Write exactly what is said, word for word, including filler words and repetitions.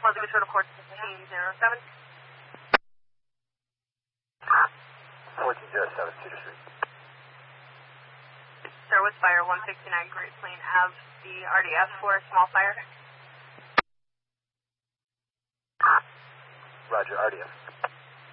Pleasant Beach Road, fourteen oh seven. fourteen oh seven, Cedar Street. Sir, with fire one sixty-nine Great Plain Ave, the R D F for a small fire. Roger, R D F.